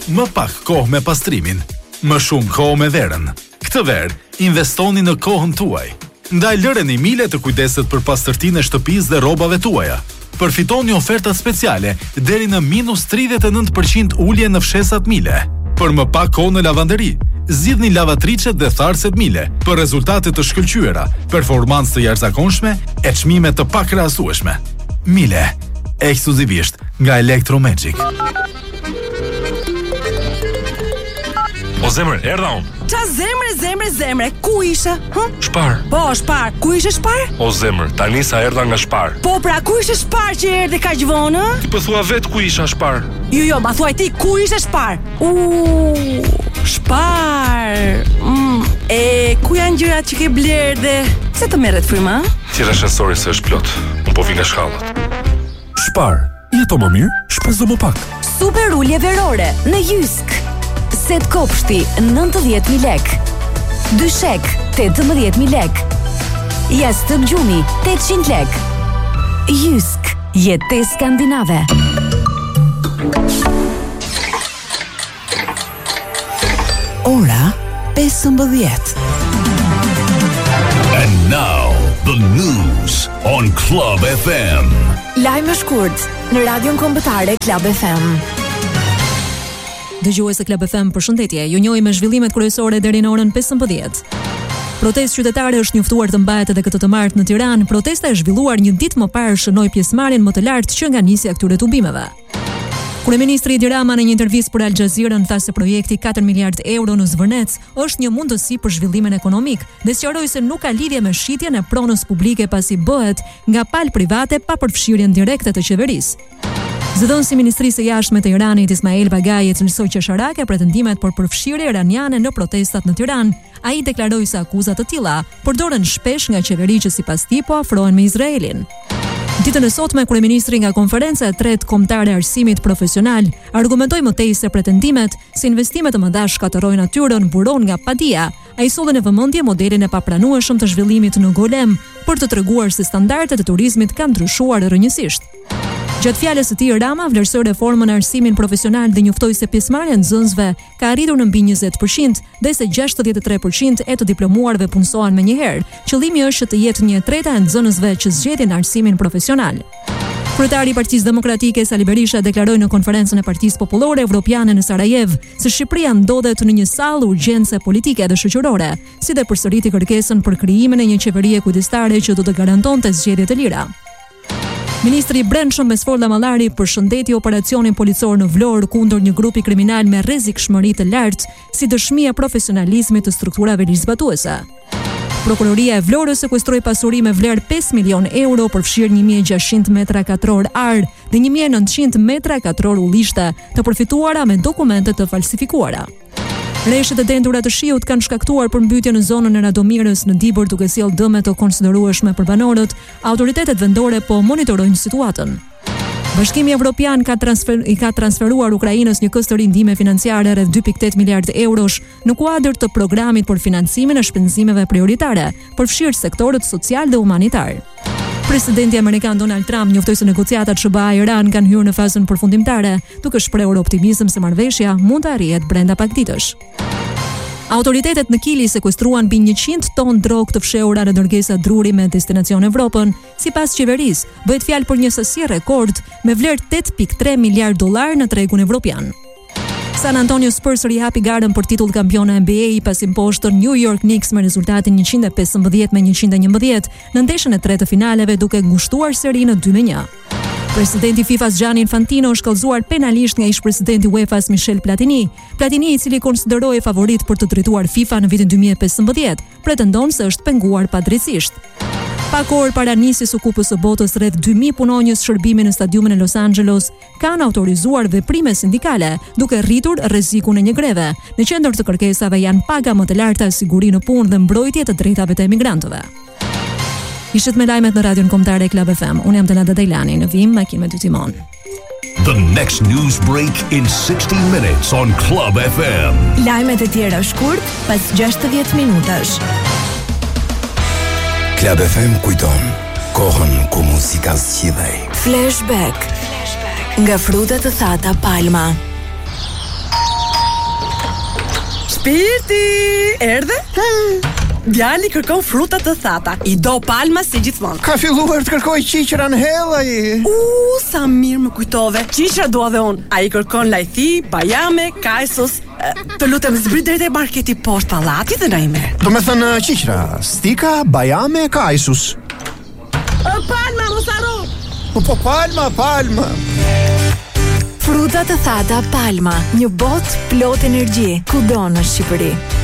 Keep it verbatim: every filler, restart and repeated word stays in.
Më pak kohë me pastrimin, më shumë kohë me verën. Këtë verë, investoni në kohën tuaj. Ndaj lëreni Mile të kujdeset për pastërtinë e shtëpisë dhe rrobave tuaja. Përfitoni oferta speciale deri në minus tridhjetë e nëntë përqind ulje në fshesat Mile. Për më pak kohë në lavanderi, zgjidhni lavatricet dhe tharëset Mile për rezultate të shkëlqyera, performancë të jashtëzakonshme e çmime të pakrahasueshme. Mile, ekskluzivisht nga Electromagic. O zemre, erdha unë. Qa zemre, zemre, zemre, ku ishe? Hm? Shpar. Po, Shpar, ku ishe Shpar? O zemre, tani sa erdha nga Shpar. Po, pra, ku ishe Shpar që erdhe ka gjvonë? Ti po thua vet ku isha Shpar. Jo, jo, ma thuaj ti, ku ishe Shpar? Uuu, Shpar. Mm. E, ku janë gjërat që ke blerë dhe... Se të merret fryma? Tira shësori se është plot. Unë po vi nga shkallët. Shpar, jeto më mirë, shpezo më pak. Super ulje verore në Jysk. Set kopshti nëntëdhjetë mijë lek. Dyshek tetëmbëdhjetë mijë lek. Jastëk gjumi tetëqind lek. Jysk, jetë skandinave. Ora pesëmbëdhjetë. And now the news on Club F M. Lajme shkurt në radion kombëtare Club F M. Dëgjues e Club F M, përshëndetje. Ju njohim me zhvillimet kryesore deri në orën pesëmbëdhjetë. Protestë qytetare është njoftuar të mbahet edhe këtë të martë në Tiranë. Protesta e zhvilluar një ditë më parë shënoi pjesëmarrjen më të lartë që nga nisja këtyre tubimeve. Kryeministri Edi Rama në një intervistë për Al Jazeera tha se projekti katër miliardë euro në Zvërnec është një mundësi për zhvillimin ekonomik dhe sqaroi se nuk ka lidhje me shitjen e pronës publike pasi bëhet nga palë private pa përfshirjen direkte të qeverisë. Zëdhënësi i Ministrisë së Jashtme të Iranit Ismail Bagai e cilësoi qesharake pretendimet për përfshirje iraniane në protestat në Tiranë. Ai deklaroi se akuzat të tilla përdoren shpesh nga qeveri që sipas tij po afrohen me Izraelin. Ditën e sotme, kryeministri nga konferenca e tretë kombëtare e arsimit profesional argumentoi më tej se pretendimet se investimet e mëdha shkatërrojnë natyrën buron nga padia. Ai solli në vëmendje modelin e papranueshëm të zhvillimit në Golem për të treguar se standardet e turizmit kanë ndryshuar rrënjësisht. Gjatë fjalës së tij, Rama vlerësoi reformën e arsimit profesional dhe njoftoi se pjesëmarrja e nxënësve ka arritur në mbi njëzet përqind dhe se gjashtëdhjetë e tre përqind e të diplomuarve punësohen me njëherë. Qëllimi është që të jetë një treta e nxënësve që zgjedhin arsimin profesional. Kryetari i Partisë Demokratike Sali Berisha deklaroi në konferencën e Partisë Popullore Evropiane në Sarajevo se Shqipëria ndodhet në një sallë urgjence politike dhe shoqërore, si dhe përsëriti kërkesën për krijimin e një qeverie kujdestare që do të garantonte zgjedhje të lira. Ministri i Brendshëm Mesforlla Mallari përshëndeti operacionin policor në Vlorë kundër një grupi kriminal me rrezikshmëri të lartë si dëshmi e profesionalizmit të strukturave ligjzbatuese. Prokuroria e Vlorës sekuestroi pasuri me vlerë pesë milion euro, përfshirë një mijë e gjashtëqind metra katror ar dhe një mijë e nëntëqind metra katror ullishte, të përfituara me dokumente të falsifikuara. Rreshtet e dendura të shiut kanë shkaktuar përmbytje në zonën e Radomirës në Dibër, duke sjellë dëme të konsiderueshme për banorët. Autoritetet vendore po monitorojnë situatën. Bashkimi Evropian ka transfer, i ka transferuar Ukrainës një kostëri ndihme financiare rreth dy pikë tetë miliardë eurosh në kuadër të programit për financimin e shpenzimeve prioritare, përfshirë sektorët social dhe humanitar. Presidenti Amerikan Donald Trump njoftoi se negociatat S B A-Iran kanë hyrë në fazën përfundimtare, duke shprehur optimizëm se marrëveshja mund të arrihet brenda pak ditësh. Autoritetet në Kili sekuestruan mbi njëqind ton drogë të fshehura në dërgesa druri me destinacion Evropën. Sipas qeverisë, bëhet fjalë për një sasi rekord me vlerë tetë pikë tre miliardë dollar në tregun evropian. San Antonio Spurs rihapi garën për titull kampion N B A pasi mposhtën New York Knicks me rezultatin njëqind e pesëmbëdhjetë me njëqind e njëmbëdhjetë në ndeshjen e tretë të finaleve, duke ngushtuar serinë dy me një. Presidenti FIFA-s Gianni Infantino është kallëzuar penalisht nga ish-presidenti UEFA-s Michel Platini. Platini, i cili konsiderohej favorit për të drejtuar FIFA në vitin dy mijë e pesëmbëdhjetë, pretendon se është penguar padrejtisht. Pak orë para nisjes së Kupës së Botës, rreth dy mijë punonjës shërbimi në stadiumin e Los Angeles kanë autorizuar veprime sindikale, duke rritur rrezikun e një greve. Në qendër të kërkesave janë paga më të larta, siguri në punë dhe mbrojtje të drejtave të emigrantëve. Ishit me lajmet në radion kombëtare Club F M. Unë jam Denada Dejlani, në vim makinë me dy timon. The next news break in sixty minutes on Club F M. Lajmet e tjera shkurt pas gjashtëdhjetë minutash. Club F M kujton kohën ku muzika zgjidhej. Flashback. Nga frutat të thata Palma. Shpirti, erdhe? Djali kërkon fruta të thata. I do Palma si gjithmonë. Ka filluar të kërkoj qiqra në hell ai. U, sa mirë më kujtove. Qiqra dua dhe unë. Ai kërkon lajthi, bajame, kajsos. Të lutem zbrit drejt e marketi poshtë pallatit dhe na i merr. Do me thënë qiqra, stika, bajame, kajsus. Palma, mos harro. Po po Palma, Palma. Fruta të thata Palma, një botë plot energji, kudo në Shqipëri.